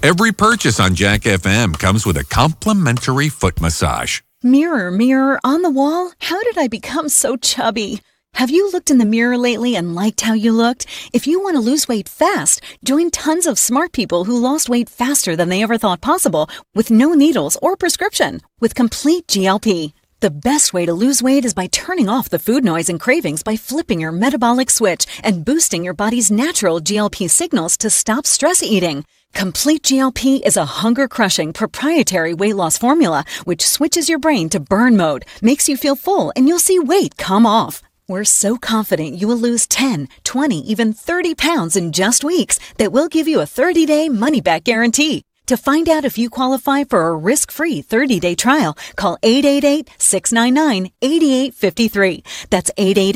Every purchase on Jack FM comes with a complimentary foot massage. Mirror, mirror on the wall, how did I become so chubby? Have you looked in the mirror lately and liked how you looked? If you want to lose weight fast, join tons of smart people who lost weight faster than they ever thought possible with no needles or prescription with Complete GLP. The best way to lose weight is by turning off the food noise and cravings by flipping your metabolic switch and boosting your body's natural GLP signals to stop stress eating. Complete GLP is a hunger-crushing proprietary weight loss formula which switches your brain to burn mode, makes you feel full, and you'll see weight come off. We're so confident you will lose 10, 20, even 30 pounds in just weeks that we'll give you a 30-day money-back guarantee. To find out if you qualify for a risk-free 30-day trial, call 888-699-8853. That's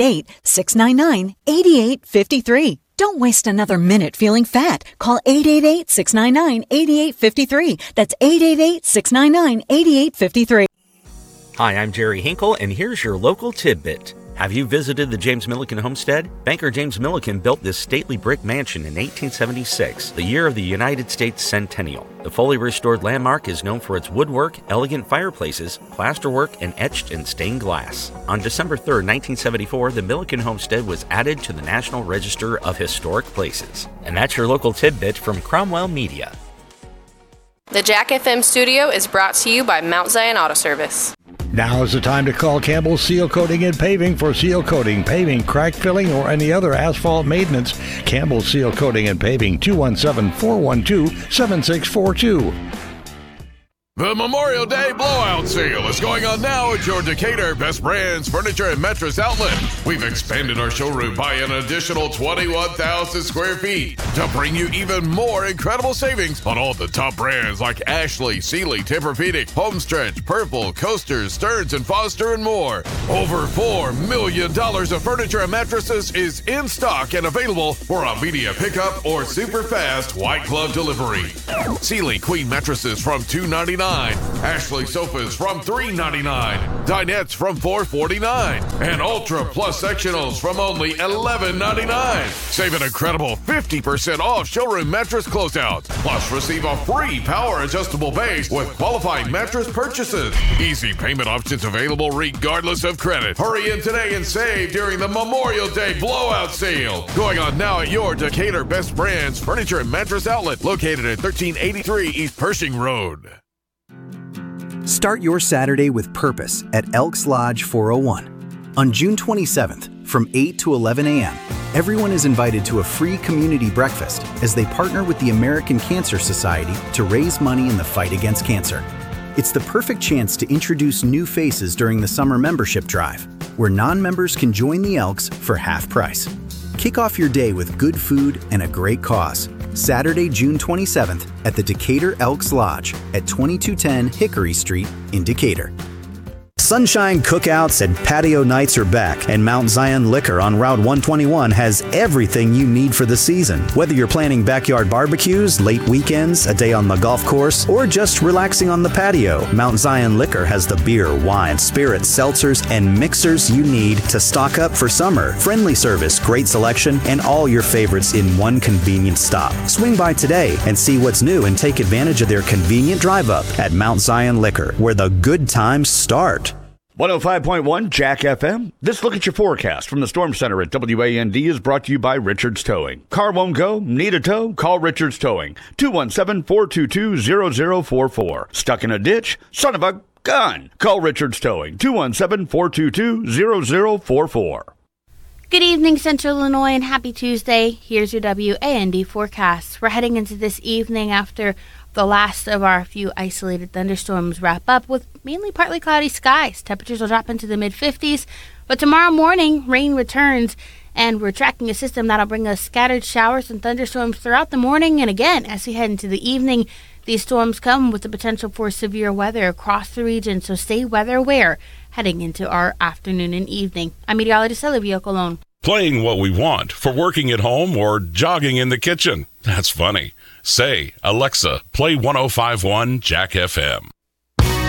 888-699-8853. Don't waste another minute feeling fat. Call 888-699-8853. That's 888-699-8853. Hi, I'm Jerry Hinkle, and here's your local tidbit. Have you visited the James Milliken homestead? Banker James Milliken built this stately brick mansion in 1876, the year of the United States centennial. The fully restored landmark is known for its woodwork, elegant fireplaces, plasterwork, and etched and stained glass. On December 3, 1974, the Milliken homestead was added to the National Register of Historic Places. And that's your local tidbit from Cromwell Media. The Jack FM studio is brought to you by Mount Zion Auto Service. Now is the time to call Campbell Seal Coating and Paving for seal coating, paving, crack filling, or any other asphalt maintenance. Campbell Seal Coating and Paving, 217-412-7642. The Memorial Day Blowout Sale is going on now at your Decatur Best Brands Furniture and Mattress Outlet. We've expanded our showroom by an additional 21,000 square feet to bring you even more incredible savings on all the top brands like Ashley, Sealy, Tempur-Pedic, Homestretch, Purple, Coasters, Stearns & Foster, and more. Over $4 million of furniture and mattresses is in stock and available for immediate pickup or super fast white glove delivery. Sealy Queen mattresses from $299. Ashley sofas from $399, Dinettes from $449, and Ultra Plus sectionals from only $11.99. Save an incredible 50% off showroom mattress closeouts. Plus, receive a free power adjustable base with qualifying mattress purchases. Easy payment options available regardless of credit. Hurry in today and save during the Memorial Day Blowout Sale. Going on now at your Decatur Best Brands Furniture and Mattress Outlet, located at 1383 East Pershing Road. Start your Saturday with purpose at Elks Lodge 401. On June 27th, from 8 to 11 a.m., everyone is invited to a free community breakfast as they partner with the American Cancer Society to raise money in the fight against cancer. It's the perfect chance to introduce new faces during the summer membership drive, where non-members can join the Elks for half price. Kick off your day with good food and a great cause. Saturday, June 27th at the Decatur Elks Lodge at 2210 Hickory Street in Decatur. Sunshine cookouts and patio nights are back, and Mount Zion Liquor on Route 121 has everything you need for the season. Whether you're planning backyard barbecues, late weekends, a day on the golf course, or just relaxing on the patio, Mount Zion Liquor has the beer, wine, spirits, seltzers, and mixers you need to stock up for summer. Friendly service, great selection, and all your favorites in one convenient stop. Swing by today and see what's new and take advantage of their convenient drive-up at Mount Zion Liquor, where the good times start. 105.1 Jack FM. This look at your forecast from the Storm Center at WAND is brought to you by Richards Towing. Car won't go? Need a tow? Call Richards Towing. 217-422-0044. Stuck in a ditch? Son of a gun! Call Richards Towing. 217-422-0044. Good evening, Central Illinois, and happy Tuesday. Here's your WAND forecast. We're heading into this evening after the last of our few isolated thunderstorms wrap up with mainly partly cloudy skies. Temperatures will drop into the mid-50s, but tomorrow morning, rain returns, and we're tracking a system that'll bring us scattered showers and thunderstorms throughout the morning. And again, as we head into the evening, these storms come with the potential for severe weather across the region, so stay weather aware heading into our afternoon and evening. I'm meteorologist Olivia Colon. Playing what we want for working at home or jogging in the kitchen. That's funny. Say, Alexa, play 105.1 Jack FM.